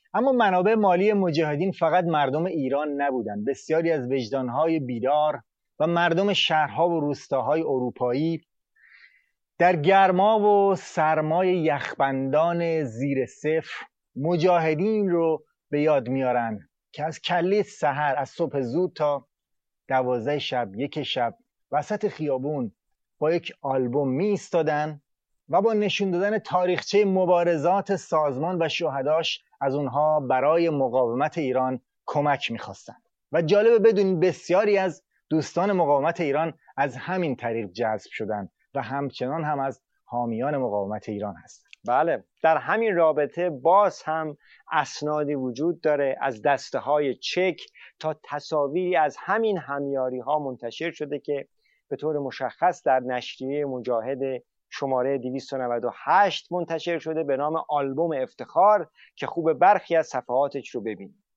اما منابع مالی مجاهدین فقط مردم ایران نبودند. بسیاری از وجدانهای بیدار و مردم شهرها و روستاهای اروپایی در گرما و سرمای یخبندان زیر صفر مجاهدین رو به یاد میارن که از کله سحر، از صبح زود تا 12 شب، یک شب وسط خیابون با یک آلبوم می ایستادن و با نشون دادن تاریخچه مبارزات سازمان و شهداش از اونها برای مقاومت ایران کمک میخواستند. و جالبه بدونید بسیاری از دوستان مقاومت ایران از همین طریق جذب شدند و همچنان هم از حامیان مقاومت ایران هستند. بله، در همین رابطه باز هم اسنادی وجود داره، از دسته های چک تا تصاویری از همین همیاری ها منتشر شده که به طور مشخص در نشریه مجاهد شماره 298 منتشر شده به نام آلبوم افتخار که خوب برخی از صفحاتش رو ببینید.